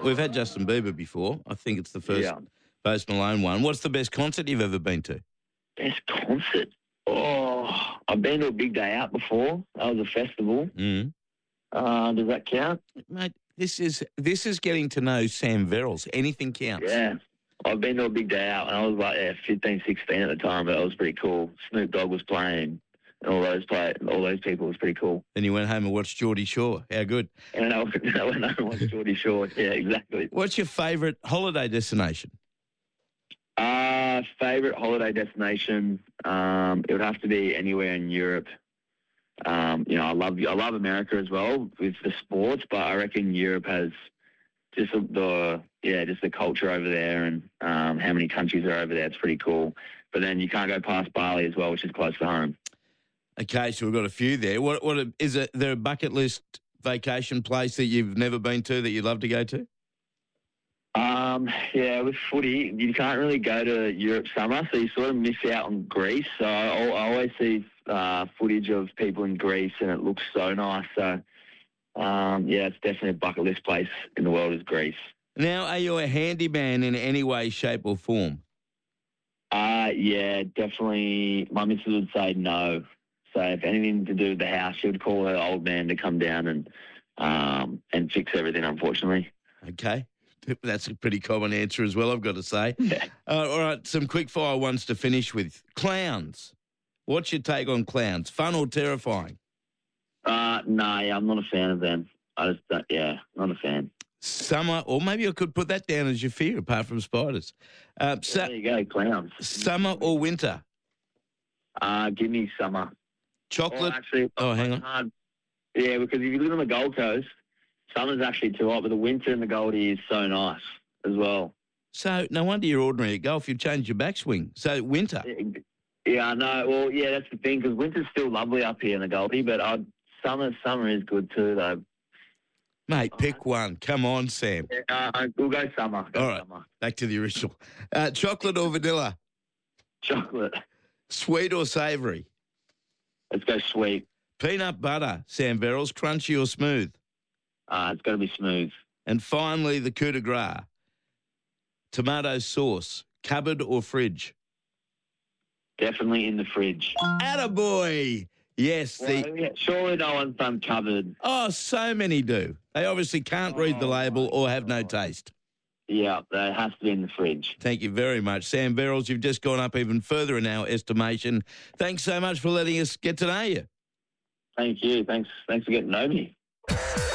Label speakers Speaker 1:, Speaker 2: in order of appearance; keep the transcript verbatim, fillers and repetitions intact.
Speaker 1: we've had Justin Bieber before. I think it's the first
Speaker 2: Yeah.
Speaker 1: Post Malone one. What's the best concert you've ever been to?
Speaker 2: Best concert? Oh, I've been to a Big Day Out before. That was a festival.
Speaker 1: Mm.
Speaker 2: Uh, does that count?
Speaker 1: Mate, this is this is getting to know Sam Verrills. Anything counts.
Speaker 2: Yeah. I've been to a Big Day Out, and I was like, yeah, fifteen, sixteen at the time, but it was pretty cool. Snoop Dogg was playing, and all those play, all those people was pretty cool.
Speaker 1: Then you went home and watched Geordie Shore. How good.
Speaker 2: And I went home and watched Geordie Shore. Yeah, exactly.
Speaker 1: What's your favourite holiday destination?
Speaker 2: Uh, favorite holiday destination? Um, it would have to be anywhere in Europe. Um, you know, I love I love America as well with the sports, but I reckon Europe has just the yeah, just the culture over there and um, how many countries are over there. It's pretty cool. But then you can't go past Bali as well, which is close to home.
Speaker 1: Okay, so we've got a few there. What what is it? There a bucket list vacation place that you've never been to that you'd love to go to?
Speaker 2: Um, yeah, with footy, you can't really go to Europe summer, so you sort of miss out on Greece. So I, I always see uh, footage of people in Greece, and it looks so nice. So, um, yeah, it's definitely a bucket list place in the world is Greece.
Speaker 1: Now, are you a handyman in any way, shape or form?
Speaker 2: Uh, yeah, definitely. My missus would say no. So if anything to do with the house, she would call her old man to come down and um, and fix everything, unfortunately.
Speaker 1: Okay. That's a pretty common answer as well, I've got to say.
Speaker 2: Yeah.
Speaker 1: Uh, all right, some quick fire ones to finish with. Clowns. What's your take on clowns? Fun or terrifying?
Speaker 2: Uh, no, yeah, I'm not a fan of them. I just, uh, yeah, not a fan.
Speaker 1: Summer, or maybe I could put that down as your fear, apart from spiders. Uh, su-
Speaker 2: There you go, clowns.
Speaker 1: Summer or winter?
Speaker 2: Uh, give me summer.
Speaker 1: Chocolate?
Speaker 2: Oh, actually,
Speaker 1: Oh, hang on.
Speaker 2: hard. Yeah, because if you live on the Gold Coast, summer's actually too hot, but the winter in the Goldie is so nice as well.
Speaker 1: So no wonder you're ordinary at golf. You've changed your backswing. So winter.
Speaker 2: Yeah, I know. Well, yeah, that's the thing, because winter's still lovely up here in the Goldie, but uh, summer summer is good too, though.
Speaker 1: Mate, pick one. Come on, Sam.
Speaker 2: Yeah, uh, we'll go summer. Go
Speaker 1: All right,
Speaker 2: summer.
Speaker 1: back to the original. Uh, chocolate or vanilla?
Speaker 2: Chocolate.
Speaker 1: Sweet or savoury?
Speaker 2: Let's go sweet.
Speaker 1: Peanut butter, Sam Verrills, crunchy or smooth?
Speaker 2: Uh, it's got to be smooth.
Speaker 1: And finally, the coup de grace. Tomato sauce, cupboard or fridge?
Speaker 2: Definitely in the fridge.
Speaker 1: Attaboy! Yes, the...
Speaker 2: Well, yeah, surely no one's done cupboard.
Speaker 1: Oh, so many do. They obviously can't read the
Speaker 2: Oh,
Speaker 1: label or have no
Speaker 2: God.
Speaker 1: taste.
Speaker 2: Yeah, that has to be in the fridge.
Speaker 1: Thank you very much. Sam Verrills, you've just gone up even further in our estimation. Thanks so much for letting us get to know you.
Speaker 2: Thank you. Thanks. Thanks for getting to know me.